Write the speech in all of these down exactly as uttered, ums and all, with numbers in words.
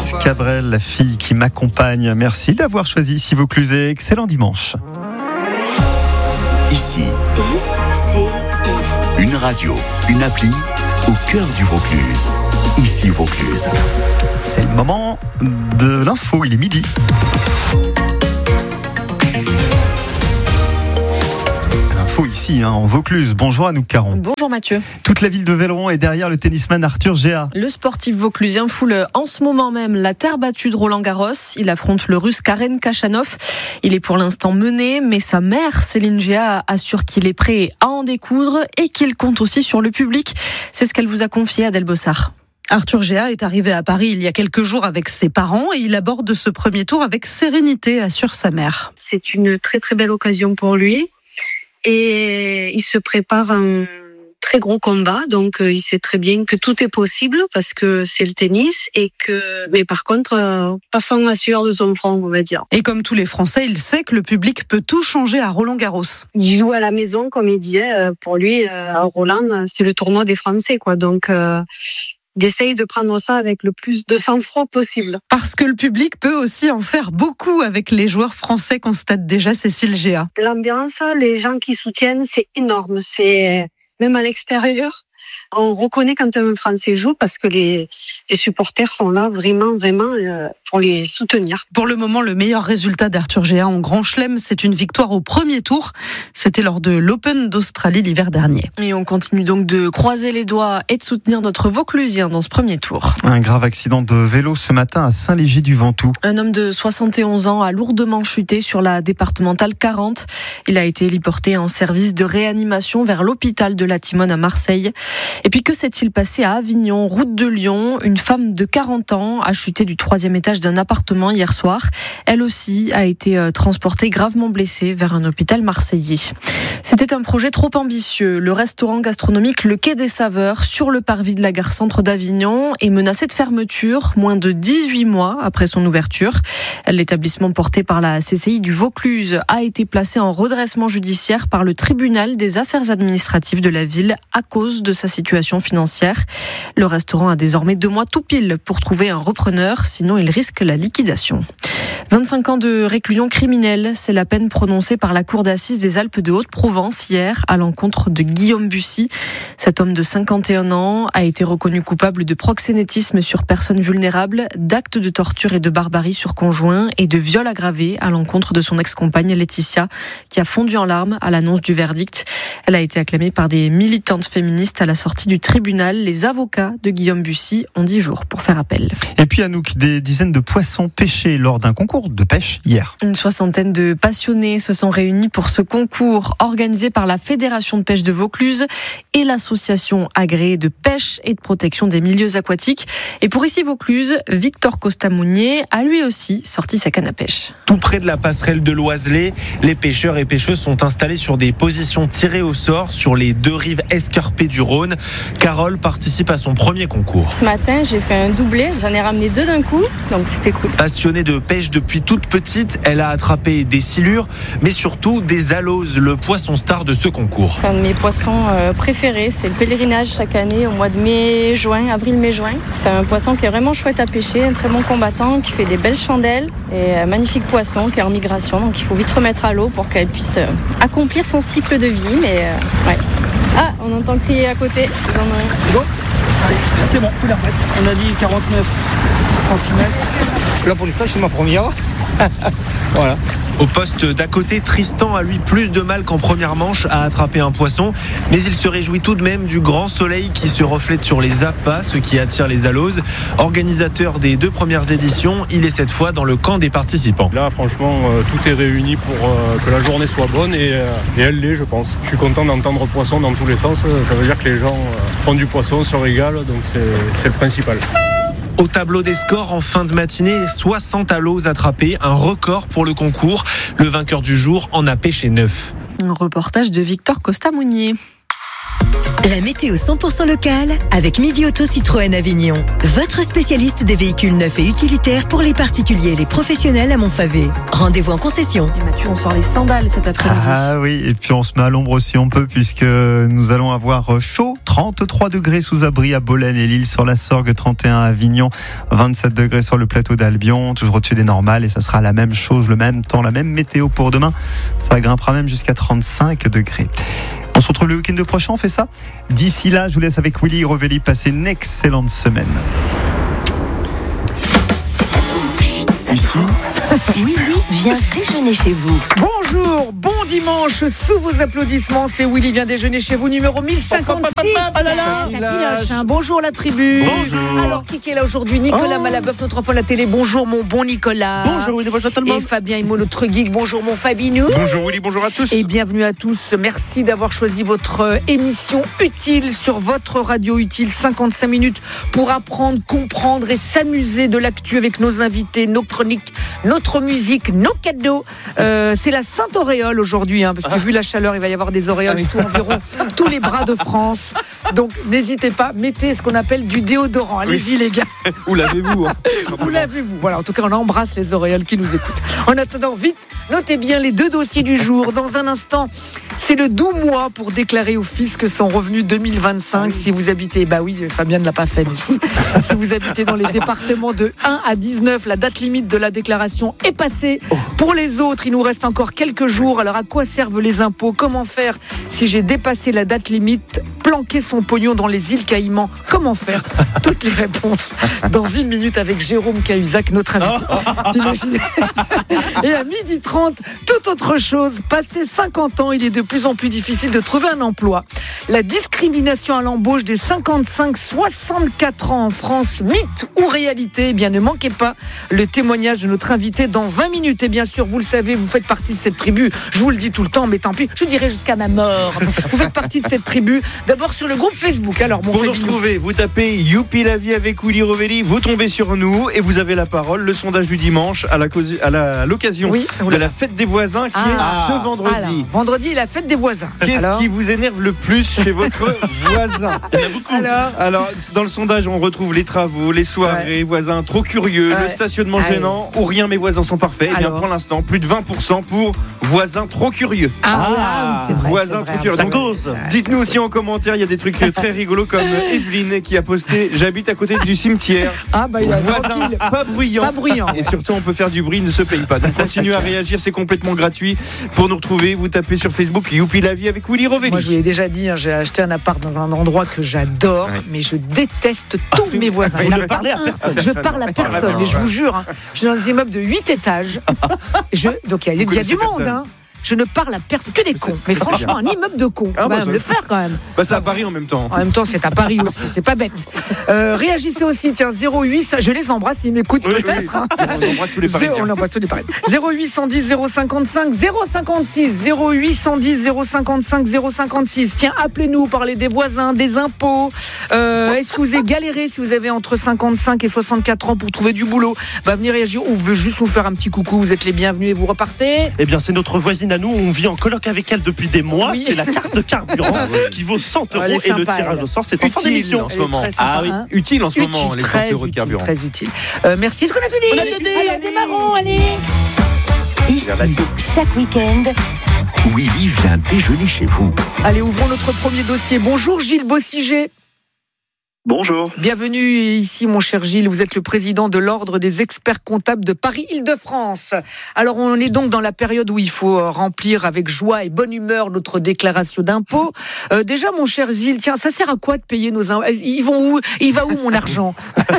Anaïs Cabrel, la fille qui m'accompagne. Merci d'avoir choisi Ici Vaucluse et excellent dimanche. Ici, une radio, une appli au cœur du Vaucluse. Ici Vaucluse. C'est le moment de l'info, il est midi. L'info ici, hein, en Vaucluse. Bonjour Anouk Caron. Bonjour Mathieu. Toute la ville de Velleron est derrière le tennisman Arthur Géa. Le sportif vauclusien foule en ce moment même la terre battue de Roland-Garros. Il affronte le russe Karen Khachanov. Il est pour l'instant mené, mais sa mère, Céline Géa, assure qu'il est prêt à en découdre et qu'il compte aussi sur le public. C'est ce qu'elle vous a confié, Adèle Bossard. Arthur Géa est arrivé à Paris il y a quelques jours avec ses parents et il aborde ce premier tour avec sérénité, assure sa mère. C'est une très très belle occasion pour lui et il se prépare un très gros combat, donc il sait très bien que tout est possible parce que c'est le tennis et que, mais par contre, pas fond à sueur de son front, on va dire. Et comme tous les Français, il sait que le public peut tout changer à Roland-Garros. Il joue à la maison, comme il disait, pour lui, à Roland, c'est le tournoi des Français, quoi, donc... Euh, Il essaye de prendre ça avec le plus de sang-froid possible. Parce que le public peut aussi en faire beaucoup avec les joueurs français, constate déjà Cécile Géa. L'ambiance, les gens qui soutiennent, c'est énorme. C'est même à l'extérieur. On reconnaît quand un Français joue parce que les, les supporters sont là vraiment, vraiment euh, pour les soutenir. Pour le moment, le meilleur résultat d'Arthur Géa en Grand Chelem, c'est une victoire au premier tour. C'était lors de l'Open d'Australie l'hiver dernier. Et on continue donc de croiser les doigts et de soutenir notre Vauclusien dans ce premier tour. Un grave accident de vélo ce matin à Saint-Léger-du-Ventoux. Un homme de soixante et onze ans a lourdement chuté sur la départementale quarante. Il a été héliporté en service de réanimation vers l'hôpital de la Timone à Marseille. Et puis que s'est-il passé à Avignon, route de Lyon? Une femme de quarante ans a chuté du troisième étage d'un appartement hier soir. Elle aussi a été transportée gravement blessée vers un hôpital marseillais. C'était un projet trop ambitieux. Le restaurant gastronomique Le Quai des Saveurs sur le parvis de la gare centre d'Avignon est menacé de fermeture moins de dix-huit mois après son ouverture. L'établissement porté par la C C I du Vaucluse a été placé en redressement judiciaire par le tribunal des affaires administratives de la ville à cause de sa situation financière. Le restaurant a désormais deux mois tout pile pour trouver un repreneur, sinon il risque la liquidation. vingt-cinq ans de réclusion criminelle, c'est la peine prononcée par la cour d'assises des Alpes de Haute-Provence hier à l'encontre de Guillaume Bussy. Cet homme de cinquante et un ans a été reconnu coupable de proxénétisme sur personnes vulnérables, d'actes de torture et de barbarie sur conjoint et de viol aggravé à l'encontre de son ex-compagne Laetitia, qui a fondu en larmes à l'annonce du verdict. Elle a été acclamée par des militantes féministes à la sortie du tribunal. Les avocats de Guillaume Bussy ont dix jours pour faire appel. Et puis Anouk, des dizaines de poissons pêchés lors d'un concours de pêche hier. Une soixantaine de passionnés se sont réunis pour ce concours organisé par la Fédération de pêche de Vaucluse et l'association agréée de pêche et de protection des milieux aquatiques. Et pour Ici Vaucluse, Victor Costa-Mounier a lui aussi sorti sa canne à pêche. Tout près de la passerelle de l'Oiselet, les pêcheurs et pêcheuses sont installés sur des positions tirées au sort sur les deux rives escarpées du Rhône. Carole participe à son premier concours. Ce matin, j'ai fait un doublé, j'en ai ramené deux d'un coup, donc c'était cool. Passionnée de pêche depuis toute petite, elle a attrapé des silures, mais surtout des aloses, le poisson star de ce concours. C'est un de mes poissons préférés, c'est le pèlerinage chaque année au mois de mai, juin, avril, mai, juin. C'est un poisson qui est vraiment chouette à pêcher, un très bon combattant, qui fait des belles chandelles et un magnifique poisson qui est en migration, donc il faut vite remettre à l'eau pour qu'elle puisse accomplir son cycle de vie, mais euh, ouais. Ah, on entend crier à côté. C'est bon ? Allez, c'est bon, vous la remettre. On a dit quarante-neuf centimètres. Là pour l'instant, c'est ma première. Voilà. Au poste d'à côté, Tristan a lui plus de mal qu'en première manche à attraper un poisson, mais il se réjouit tout de même du grand soleil qui se reflète sur les appâts, ce qui attire les aloses. Organisateur des deux premières éditions, il est cette fois dans le camp des participants. Là, franchement, euh, tout est réuni pour euh, que la journée soit bonne et, euh, et elle l'est, je pense. Je suis content d'entendre poisson dans tous les sens. Ça veut dire que les gens euh, font du poisson, se régalent, donc c'est, c'est le principal. Au tableau des scores, en fin de matinée, soixante aloses attrapées, un record pour le concours. Le vainqueur du jour en a pêché neuf. Un reportage de Victor Costa-Mounier. La météo cent pour cent locale avec Midi Auto Citroën Avignon. Votre spécialiste des véhicules neufs et utilitaires pour les particuliers et les professionnels à Montfavet. Rendez-vous en concession. Et Mathieu, on sort les sandales cet après-midi. Ah oui, et puis on se met à l'ombre aussi on peut puisque nous allons avoir chaud. trente-trois degrés sous abri à Bolène et Lille sur la Sorgue, trente et un à Avignon, vingt-sept degrés sur le plateau d'Albion, toujours au-dessus des normales et ça sera la même chose, le même temps, la même météo pour demain. Ça grimpera même jusqu'à trente-cinq degrés. On se retrouve le week-end prochain, on fait ça. D'ici là, je vous laisse avec Willy Rovelli. Passez une excellente semaine. Ici, Willy vient déjeuner chez vous. Bonjour, bon dimanche, sous vos applaudissements, c'est Willy vient déjeuner chez vous, numéro mille cinquante-six. Ah là là, Village, hein. Bonjour la tribu. Bonjour. Alors, qui est là aujourd'hui? Nicolas Oh. Malabeuf, notre enfant de la télé. Bonjour mon bon Nicolas. Bonjour Willy, bonjour tout le monde. Et Fabien Imo, notre geek. Bonjour mon Fabinou. Bonjour Willy, bonjour à tous. Et bienvenue à tous. Merci d'avoir choisi votre euh, émission utile sur votre radio utile. cinquante-cinq minutes pour apprendre, comprendre et s'amuser de l'actu avec nos invités, nos chroniques, notre musique, nos cadeaux. Euh, c'est la Sainte Auréole aujourd'hui, hein, parce que vu la chaleur, il va y avoir des auréoles sous environ tous les bras de France. Donc n'hésitez pas, mettez ce qu'on appelle du déodorant. Allez-y les gars. Où l'avez-vous hein, Où l'avez-vous? Voilà, en tout cas, on embrasse les auréoles qui nous écoutent. En attendant, vite, notez bien les deux dossiers du jour. Dans un instant, c'est le doux mois pour déclarer au fisc son revenu deux mille vingt-cinq. Si vous habitez, bah oui, Fabien ne l'a pas fait, mais si. Si vous habitez dans les départements de un à dix-neuf, la date limite de la déclaration est passée. Pour les autres, il nous reste encore quelques jours. Alors, à quoi servent les impôts? Comment faire si j'ai dépassé la date limite? Planquer son pognon dans les îles Caïmans. Comment faire? Toutes les réponses dans une minute avec Jérôme Cahuzac, notre invité. T'imagines? Et à midi trente, toute autre chose. Passé cinquante ans, il est de plus en plus difficile de trouver un emploi. La discrimination à l'embauche des cinquante-cinq soixante-quatre ans en France, mythe ou réalité? Eh bien, ne manquez pas le témoignage de notre invité dans vingt minutes. Et bien sûr, vous le savez, vous faites partie de cette tribu. Je vous le dis tout le temps, mais tant pis, je dirais jusqu'à ma mort. Vous faites partie de cette tribu. D'abord sur le groupe Facebook. Alors, mon Pour nous Fabinou. retrouver, vous tapez Youpi la vie avec Willy Rovelli, vous tombez sur nous et vous avez la parole. Le sondage du dimanche à, la cause, à, la, à l'occasion Oui, de la fête des voisins qui Ah. est ce vendredi. Alors, vendredi, la fête des voisins. Qu'est-ce Alors qui vous énerve le plus chez votre voisin? Il y en a beaucoup. Alors Alors, dans le sondage, on retrouve les travaux, les soirées, voisins trop curieux, Ouais. le stationnement Ouais. gênant ou rien, mes voisins sont parfaits. Et bien, Alors pour l'instant, plus de vingt pour cent pour voisins trop curieux. Ah, oui, c'est vrai. Voisins c'est trop vrai. curieux. Ça Donc, cause. dites-nous aussi en commentaire, il y a des trucs très rigolos comme Evelyne qui a posté j'habite à côté du cimetière. Ah, bah, il a Voisin tranquille. pas bruyant. Pas bruyant. Et surtout, on peut faire du bruit, ne se paye pas. Donc, continuez à réagir, c'est complètement gratuit. Pour nous retrouver, vous tapez sur Facebook Youpi la vie avec Willy Rovelli. Moi, je vous l'ai déjà dit, hein, j'ai acheté un appart dans un endroit que j'adore, Ouais. mais je déteste tous mes voisins. Vous Il y en a ne pas parlez à un. personne. Je parle à personne, mais je vous jure, hein, je suis dans des immeubles de huit étages. Je, donc il y a, il y a connaissez du monde, personne. hein. Je ne parle à personne, que des cons. Mais franchement, un immeuble de cons, Ah, faut bah, quand même ça- le faire quand même. Bah, c'est à Paris en même temps. En même temps, c'est à Paris aussi, c'est pas bête. Euh, réagissez aussi, tiens, zéro huit, ça, je les embrasse, ils m'écoutent Oui, peut-être. oui. hein. On embrasse tous les Zéro- Parisiens. On embrasse tous les Parisiens. zéro huit cent dix zéro cinquante-cinq zéro cinquante-six zéro huit cent dix zéro cinquante-cinq zéro cinquante-six. Tiens, appelez-nous, parlez des voisins, des impôts. Euh, est-ce que vous avez galéré si vous avez entre cinquante-cinq et soixante-quatre ans pour trouver du boulot? Bah, venez réagir ou vous voulez juste nous faire un petit coucou, vous êtes les bienvenus et vous repartez. Eh bien, c'est notre voisine à nous. On vit en coloc avec elle depuis des mois. Oui. C'est la carte carburant qui vaut cent euros. Elle est et le sympa, tirage elle. au sort, c'est en fin Utile d'émission. en ce Elle est moment. très sympa, Ah oui, hein. utile en ce moment, Utile, les très cent euros de utile, carburant. très utile. Euh, merci, est-ce qu'on a tout dit? On a tout dit, Allez, allez. démarrons, allez. Ici, chaque week-end, Willy vient déjeuner chez vous. Allez, ouvrons notre premier dossier. Bonjour Gilles Bossiger. Bonjour. Bienvenue ici, mon cher Gilles. Vous êtes le président de l'Ordre des experts comptables de Paris-Île-de-France. Alors, on est donc dans la période où il faut remplir avec joie et bonne humeur notre déclaration d'impôt. Euh, déjà, mon cher Gilles, tiens, ça sert à quoi de payer nos impôts? Ils vont où? Il va où mon argent?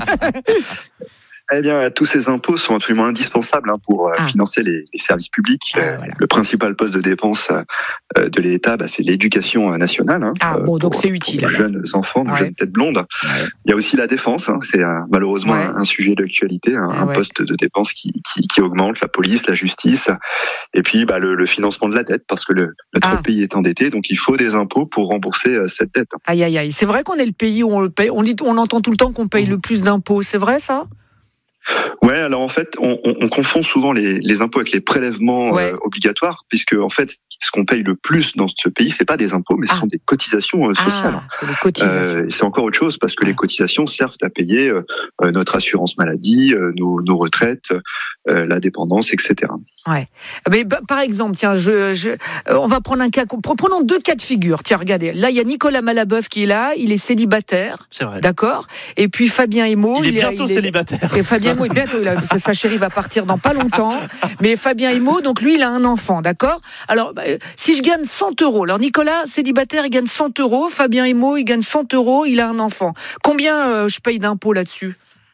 Eh bien, tous ces impôts sont absolument indispensables hein, pour euh, Ah. financer les, les services publics. Ah, Euh, voilà. Le principal poste de dépense euh, de l'État, bah, c'est l'éducation euh, nationale. Hein, Ah, bon, donc pour- c'est pour utile, nos alors. jeunes enfants, nos Ouais. jeunes têtes blondes. Il y a aussi la défense. Hein, c'est euh, malheureusement Ouais. un, un sujet d'actualité, un, Ah, un ouais. poste de dépense qui, qui, qui augmente, la police, la justice, et puis bah, le, le financement de la dette, parce que le, notre Ah. pays est endetté, donc il faut des impôts pour rembourser euh, cette dette. Aïe, aïe, aïe. C'est vrai qu'on est le pays où on le paye. On dit, on entend tout le temps qu'on paye le plus d'impôts. C'est vrai, ça? Ouais, alors en fait, on, on, on confond souvent les, les impôts avec les prélèvements ouais. euh, obligatoires, puisque en fait, ce qu'on paye le plus dans ce pays, c'est pas des impôts, mais ah. ce sont des cotisations euh, sociales. Ah, c'est des cotisations. Euh, c'est encore autre chose parce que les cotisations servent à payer euh, notre assurance maladie, euh, nos, nos retraites, euh, la dépendance, et cetera. Ouais. Mais bah, par exemple, tiens, je, je, euh, on va prendre un cas. Prenons deux cas de figure. Tiens, regardez. Là, il y a Nicolas Malabeuf qui est là. Il est célibataire. C'est vrai. D'accord. Et puis Fabien Emo. Il est il bientôt il est, célibataire. Et Fabien Emo, bientôt. Il a, sa chérie va partir dans pas longtemps. Mais Fabien Emo, donc lui, il a un enfant, d'accord. Alors, bah, si je gagne cent euros, alors Nicolas célibataire, il gagne cent euros. Fabien Emo, il gagne cent euros. Il a un enfant. Combien euh, je paye d'impôts là-dessus?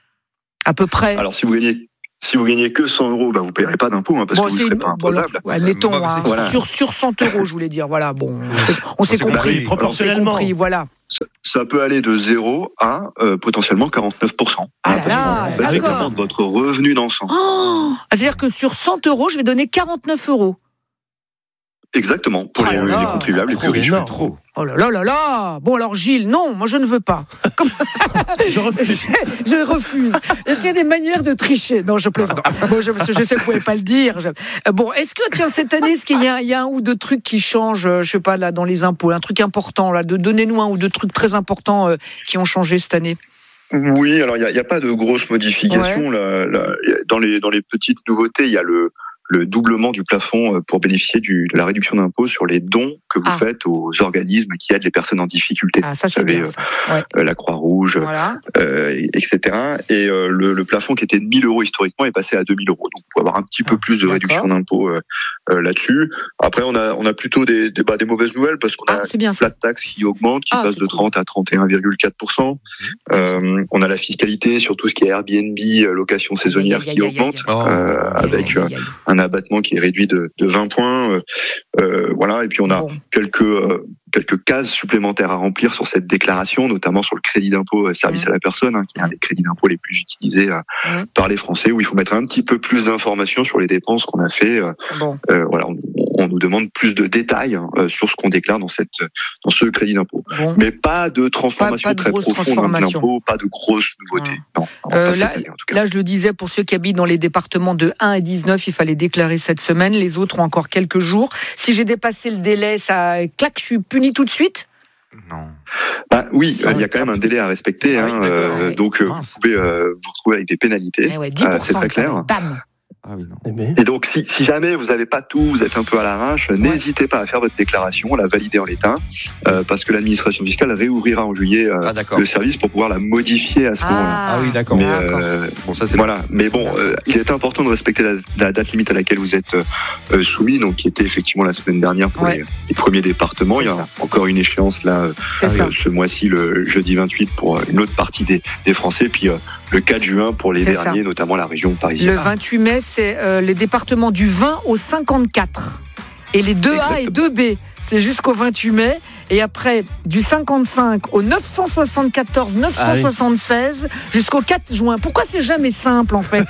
À peu près. Alors, si vous gagnez. Si vous gagnez que cent euros, bah vous payerez pas d'impôt, hein, parce bon, que vous ne serez pas imposable. Bon, admettons, hein, voilà. sur, sur cent euros, je voulais dire. Voilà, bon, on s'est compris. Bah, proportionnellement. On s'est compris, voilà. Ça, ça peut aller de zéro à euh, potentiellement quarante-neuf pour cent. Ah là là, ça dépend de votre revenu d'ensemble. Oh, c'est-à-dire que sur cent euros, je vais donner quarante-neuf euros. Exactement, pour oh les, les contribuables les plus riches. Trop. Oh là là là là. Bon alors Gilles, non, moi je ne veux pas. je refuse. je, je refuse. Est-ce qu'il y a des manières de tricher? Non, je plaisante. Bon, je, je sais que vous pouvez pas le dire. Je... Bon, est-ce que tiens cette année, est-ce qu'il y a, il y a un ou deux trucs qui changent, je sais pas là dans les impôts, un truc important là, de donnez-nous un ou deux trucs très importants euh, qui ont changé cette année. Oui, alors il y a, y a pas de grosses modifications ouais. là, là. Dans les dans les petites nouveautés, il y a le le doublement du plafond pour bénéficier du, de la réduction d'impôt sur les dons que vous ah. faites aux organismes qui aident les personnes en difficulté. Ah, ça, vous savez, bien, ça. Ouais. la Croix-Rouge, voilà. euh, et cetera. Et euh, le, le plafond qui était de mille euros historiquement est passé à deux mille euros. Donc, vous pouvez avoir un petit peu ah, plus de d'accord. réduction d'impôt euh, euh, là-dessus. Après, on a, on a plutôt des, des, bah, des mauvaises nouvelles parce qu'on ah, a une flat tax qui augmente, qui ah, passe de cool. trente à trente et un virgule quatre pour cent. Mmh. Euh, on a la fiscalité sur tout ce qui est Airbnb, location saisonnière qui augmente, euh, avec euh, un abattement qui est réduit de, de vingt points, euh, euh, voilà. Et puis on a bon. quelques euh, quelques cases supplémentaires à remplir sur cette déclaration, notamment sur le crédit d'impôt euh, service mmh. à la personne, hein, qui est un des crédits d'impôt les plus utilisés euh, mmh. par les Français, où il faut mettre un petit peu plus d'informations sur les dépenses qu'on a fait. Euh, bon. euh, voilà, on, on nous demande plus de détails hein, sur ce qu'on déclare dans cette dans ce crédit d'impôt, bon. mais pas de transformation pas, pas de très profonde de l'impôt, pas de grosses nouveautés. Mmh. Non, non, euh, là, année, en tout cas. Là, je le disais pour ceux qui habitent dans les départements de un à dix-neuf, il fallait déclarer cette semaine. Les autres ont encore quelques jours. Si j'ai dépassé le délai, ça claque, je suis puni tout de suite? Non. Bah oui, il y a quand même un délai à respecter. Ah oui, hein, euh, ouais. Donc, Mince. vous pouvez euh, vous retrouver avec des pénalités. Ouais, dix pour cent, euh, c'est très clair. Bam. Ah oui, non. Et donc, si, si jamais vous n'avez pas tout, vous êtes un peu à l'arrache, ouais. n'hésitez pas à faire votre déclaration, la valider en l'état, euh, parce que l'administration fiscale réouvrira en juillet euh, ah, le service pour pouvoir la modifier à ce ah. moment-là. Ah oui, d'accord. Mais, euh, bon, ça, c'est voilà. Bon. Mais bon, euh, il est important de respecter la, la date limite à laquelle vous êtes euh, soumis, donc qui était effectivement la semaine dernière pour ouais. les, les premiers départements. C'est il y a ça. encore une échéance là, euh, ce mois-ci, le jeudi vingt-huit, pour une autre partie des, des Français, puis euh, le quatre juin pour les c'est derniers, ça. notamment la région parisienne. Le vingt-huit mai, c'est euh, les départements du vingt au cinquante-quatre. Et les deux A et deux B, c'est jusqu'au vingt-huit mai. Et après, du cinquante-cinq au neuf cent soixante-quatorze, neuf cent soixante-seize, ah oui. jusqu'au quatre juin. Pourquoi c'est jamais simple, en fait?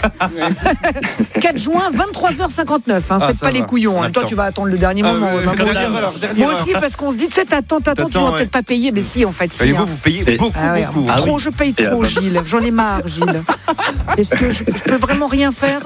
quatre juin, vingt-trois heures cinquante-neuf. Hein. Ah, Faites pas va. les couillons. Hein. Toi, tu vas attendre le dernier ah, moment. Oui, hein. moi, heure, moi aussi, parce qu'on se dit, tu sais, t'attends, t'attends, tu vas ouais. peut-être pas payer. Mais si, en fait, si. Et vous, hein. vous payez et... beaucoup, ah, ouais, beaucoup. Ah, trop, oui. je paye trop, Gilles. J'en ai marre, Gilles. Est-ce que je, je peux vraiment rien faire?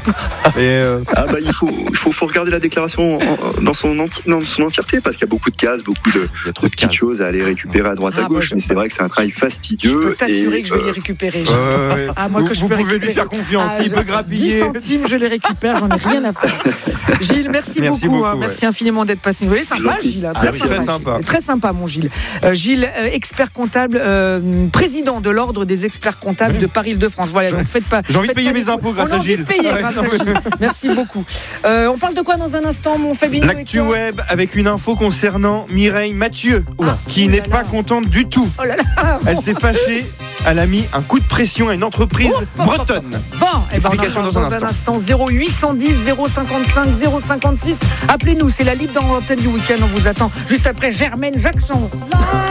euh... Ah bah, il faut, il faut, faut regarder la déclaration en, dans, son enti, dans son entièreté, parce qu'il y a beaucoup de cases, beaucoup de, de petites choses à aller récupérer à droite ah, à gauche, moi, mais c'est vrai que c'est un travail fastidieux. Je peux t'assurer et, que je vais euh... les récupérer. Euh, ouais. Ah, moi vous, que je vous peux pouvez récupérer. lui faire confiance, ah, il peut grappiller. dix centimes, je les récupère, j'en ai rien à faire. Gilles, merci, merci beaucoup. beaucoup hein, ouais. Merci infiniment d'être passé. Vous voyez, sympa, Gilles. Hein, très, ah, sympa, très sympa. Gilles. Très sympa, mon Gilles. Euh, Gilles, euh, expert comptable, euh, président de l'ordre des experts comptables ouais. de Paris-Île-de-France. Voilà, donc faites pas. J'ai envie de payer mes impôts grâce à Gilles. Payer grâce à Gilles. Merci beaucoup. Euh, on parle de quoi dans un instant, mon Fabien? L'actu web avec une info concernant Mireille Mathieu, ah, qui oh n'est pas contente du tout. Oh là là. Elle s'est fâchée. Elle a mis un coup de pression à une entreprise oh, bretonne. Bon, et ben on en dans, dans un instant. instant. zéro huit cent dix, zéro cinquante-cinq, zéro cinquante-six. Appelez-nous, c'est la libre dans l'antenne du week-end. On vous attend juste après Germaine Jackson.